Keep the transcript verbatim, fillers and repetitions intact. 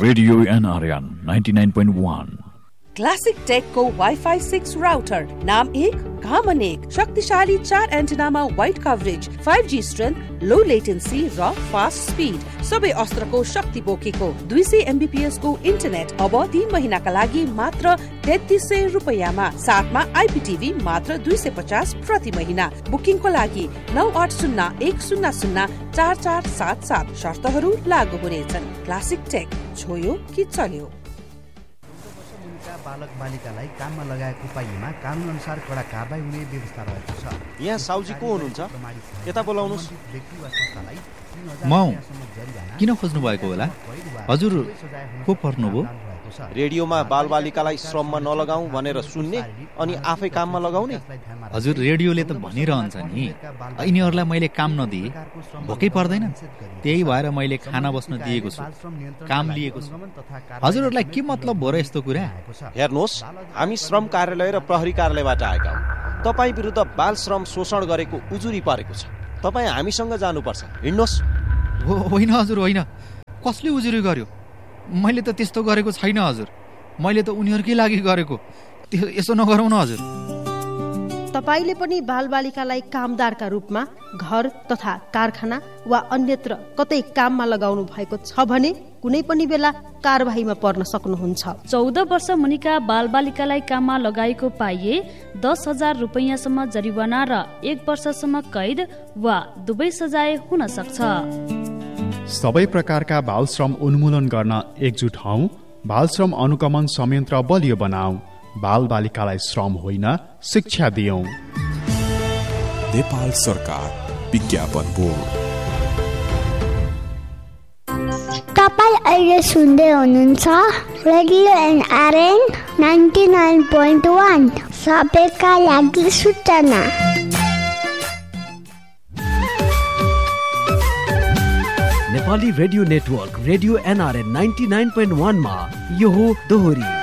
Radio NRN ninety nine point one. Classic take को wifi six router, नाम एक काम अनेक, शक्तिशाली चार एन्टेनामा wide coverage, five G strength, लो लेटेन्सी र फास्ट स्पिड, सबै अस्त्रको शक्ति बोकेको दुई सय एमबीपीएस को इन्टरनेट अब तीन महिनाका लागि मात्र तेत्तीस सय रुपैयाँमा, साथमा आइपीटीभी मात्र दुई सय पचास प्रति महिना। बुकिङको लागि नौ आठ शून्य एक शून्य शून्य चार चार सात सात, शर्तहरू लागू हुनेछन्। क्लासिक टेक, छोयो कि चल्यो। बालक बालिकालाई काममा लगाएको पाइएमा कानुन अनुसार कडा कारबाही हुने व्यवस्था रहेको छ। यहाँ साउजी को हुनुहुन्छ? यता बोलाउनुस्। म किन खोज्नु भएको होला? हजुर को पर्नुभयो? रेडियोमा बालबालिकालाई श्रममा नलगाऊ भनेर सुन्ने अनि आफै काममा लगाउने। हजुर रेडियोले त भनिरहन्छ नि, यिनीहरूलाई मैले काम नदिए भोकै पर्दैन, त्यही भएर मैले खाना बस्न दिएको छु, काम लिएको छु। हजुरहरूलाई के मतलब भयो र यस्तो कुरा? हेर्नुहोस्, हामी श्रम कार्यालय र प्रहरी कार्यालयबाट आएका हौँ। तपाईँ विरुद्ध बाल श्रम शोषण गरेको उजुरी परेको छ। तपाईँ हामीसँग जानुपर्छ, हिँड्नुहोस्। होइन हजुर होइन, कसले उजुरी गर्यो? मैले त त्यस्तो गरेको छैन हजुर, मैले त उनीहरूकै लागि गरेको। यसो नगरौँ न हजुर। तपाईले पनि बालबालिकालाई कामदारका रूपमा घर तथा कारखाना वा अन्यत्र कतै काममा लगाउनु भएको छ भने कुनै पनि बेला कारबाहीमा पर्न सक्नुहुन्छ। चौध वर्ष मुनिका बालबालिकालाई काममा लगाएको पाइए दस हजार रुपैयाँसम्म जरिवाना र एक वर्षसम्म कैद वा दुवै सजाय हुन सक्छ। सबै प्रकारका बाल श्रम उन्मूलन गर्न एकजुट हौं। बाल श्रम अनुगमन संयन्त्र बलियो बनाऊ। बाल बालिकालाई श्रम होइन, शिक्षा दियौं। नेपाल सरकार विज्ञापन बोर्ड। तपाईँ अहिले सुन्दै हुनुहुन्छ radio NRN ninety nine point one, सबैका लागि सूचना। Nepali radio network radio NRN ninety nine point one मा यो हो दोहोरी।